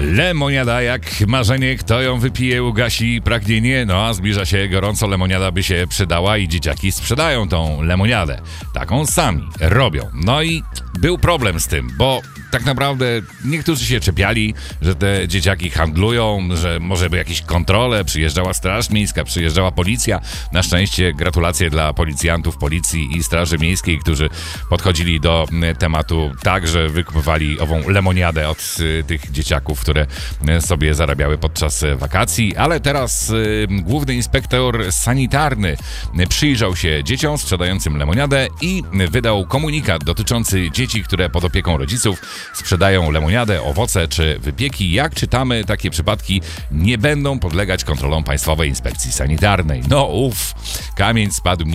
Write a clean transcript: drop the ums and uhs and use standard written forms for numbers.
Lemoniada jak marzenie, kto ją wypije, ugasi pragnienie. No a zbliża się gorąco, lemoniada by się przydała i dzieciaki sprzedają tą lemoniadę. Taką sami robią. No i był problem z tym, bo tak naprawdę niektórzy się czepiali, że te dzieciaki handlują, że może by jakieś kontrole, przyjeżdżała Straż Miejska, przyjeżdżała policja. Na szczęście gratulacje dla policjantów, policji i Straży Miejskiej, którzy podchodzili do tematu tak, że wykupywali ową lemoniadę od tych dzieciaków, które sobie zarabiały podczas wakacji. Ale teraz główny inspektor sanitarny przyjrzał się dzieciom sprzedającym lemoniadę i wydał komunikat dotyczący dzieci, które pod opieką rodziców sprzedają lemoniadę, owoce czy wypieki. Jak czytamy, takie przypadki nie będą podlegać kontrolom Państwowej Inspekcji Sanitarnej. No kamień spadł